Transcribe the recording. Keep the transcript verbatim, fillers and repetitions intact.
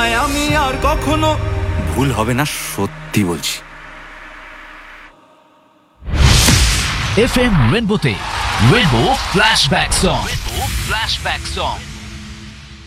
তোমায় আমি আর কখনো ভুল হবে না, সত্যি বলছি। F M রেনবোতে rainbow flashback song, rainbow flashback song.